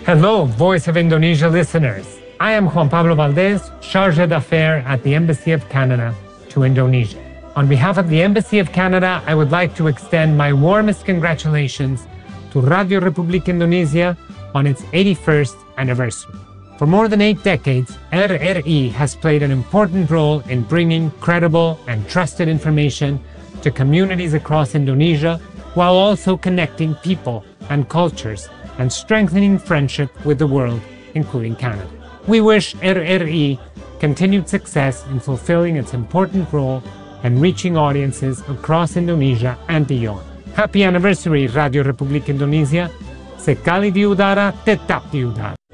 Hello, Voice of Indonesia listeners. I am Juan Pablo Valdez, Charge d'Affaires at the Embassy of Canada to Indonesia. On behalf of the Embassy of Canada, I would like to extend my warmest congratulations to Radio Republik Indonesia on its 81st anniversary. For more than 8 decades, RRI has played an important role in bringing credible and trusted information to communities across Indonesia, while also connecting people and cultures and strengthening friendship with the world, including Canada. We wish RRI continued success in fulfilling its important role and reaching audiences across Indonesia and beyond. Happy anniversary, Radio Republik Indonesia. Sekali di udara, tetap di udara.